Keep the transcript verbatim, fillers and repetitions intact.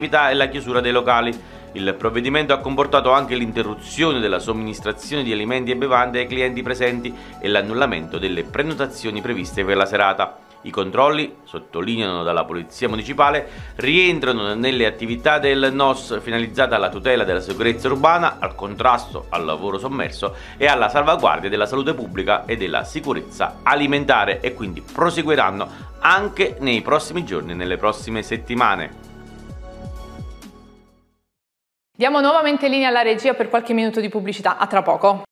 e la chiusura dei locali. Il provvedimento ha comportato anche l'interruzione della somministrazione di alimenti e bevande ai clienti presenti e l'annullamento delle prenotazioni previste per la serata. I controlli, sottolineano dalla Polizia Municipale, rientrano nelle attività del N O S finalizzate alla tutela della sicurezza urbana, al contrasto al lavoro sommerso e alla salvaguardia della salute pubblica e della sicurezza alimentare, e quindi proseguiranno anche nei prossimi giorni e nelle prossime settimane. Diamo nuovamente linea alla regia per qualche minuto di pubblicità. A tra poco.